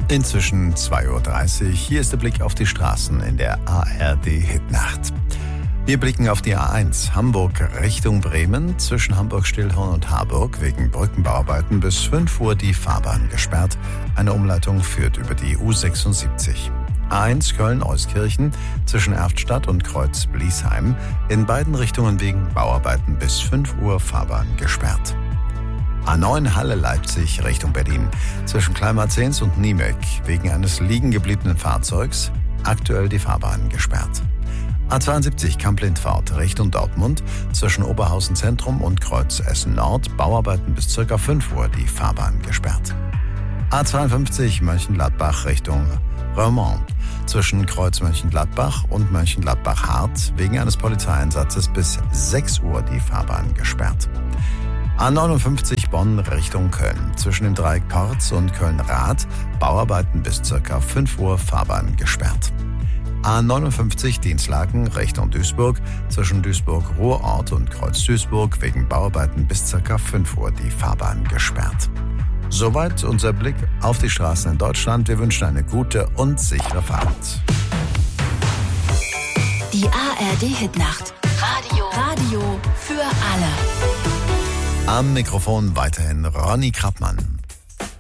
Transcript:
Inzwischen 2:30 Uhr. Hier ist der Blick auf die Straßen in der ARD-Hitnacht. Wir blicken auf die A1 Hamburg Richtung Bremen. Zwischen Hamburg-Stillhorn und Harburg wegen Brückenbauarbeiten bis 5 Uhr die Fahrbahn gesperrt. Eine Umleitung führt über die U76. A1 Köln-Euskirchen zwischen Erftstadt und Kreuz-Bliesheim. In beiden Richtungen wegen Bauarbeiten bis 5 Uhr Fahrbahn gesperrt. A9 Halle-Leipzig Richtung Berlin. Zwischen Kleinmarzens und Niemek wegen eines liegen gebliebenen Fahrzeugs aktuell die Fahrbahn gesperrt. A72 Kamp-Lindfort Richtung Dortmund. Zwischen Oberhausen Zentrum und Kreuz Essen Nord. Bauarbeiten bis ca. 5 Uhr die Fahrbahn gesperrt. A52 Mönchengladbach Richtung Roermond. Zwischen Kreuz Mönchengladbach und Mönchengladbach-Hart wegen eines Polizeieinsatzes bis 6 Uhr die Fahrbahn gesperrt. A59 Bonn Richtung Köln. Zwischen dem Dreieck Porz und Köln-Rath Bauarbeiten bis ca. 5 Uhr Fahrbahn gesperrt. A59 Dinslaken Richtung Duisburg. Zwischen Duisburg-Ruhrort und Kreuz-Duisburg wegen Bauarbeiten bis ca. 5 Uhr die Fahrbahn gesperrt. Soweit unser Blick auf die Straßen in Deutschland. Wir wünschen eine gute und sichere Fahrt. Die ARD-Hitnacht. Radio für alle. Am Mikrofon weiterhin Ronny Krappmann.